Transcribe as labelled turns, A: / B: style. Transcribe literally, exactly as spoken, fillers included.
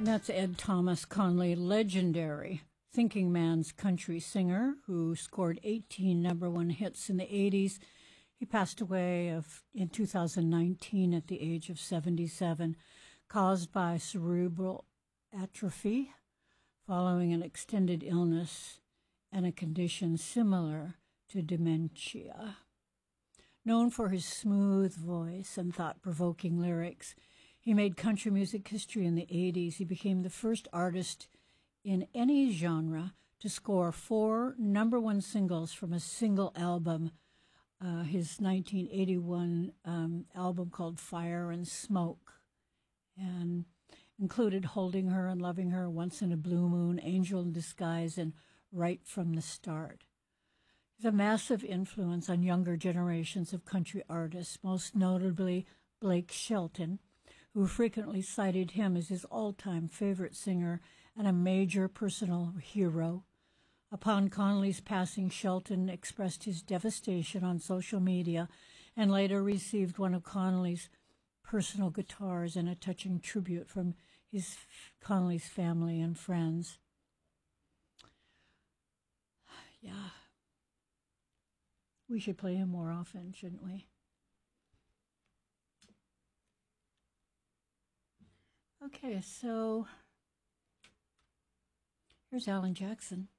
A: That's Ed Thomas Conley, legendary thinking man's country singer who scored eighteen number one hits in the eighties. He passed away of, in two thousand nineteen at the age of seventy-seven, caused by cerebral atrophy following an extended illness and a condition similar to dementia. Known for his smooth voice and thought-provoking lyrics, he made country music history in the eighties. He became the first artist in any genre to score four number one singles from a single album. Uh, his nineteen eighty-one um, album called Fire and Smoke, and included Holding Her and Loving Her, Once in a Blue Moon, Angel in Disguise, and Right from the Start. He's a massive influence on younger generations of country artists, most notably Blake Shelton, who frequently cited him as his all-time favorite singer and a major personal hero. Upon Conley's passing, Shelton expressed his devastation on social media and later received one of Conley's personal guitars and a touching tribute from his Conley's family and friends. Yeah. We should play him more often, shouldn't we? Okay, so here's Alan Jackson.